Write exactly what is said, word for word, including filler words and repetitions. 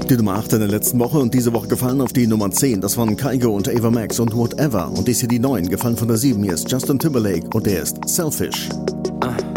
Die Nummer acht in der letzten Woche und diese Woche gefallen auf die Nummer zehn. Das waren Kygo und Ava Max und Whatever. Und dies hier die neun, gefallen von der sieben. Hier ist Justin Timberlake und der ist Selfish. Uh,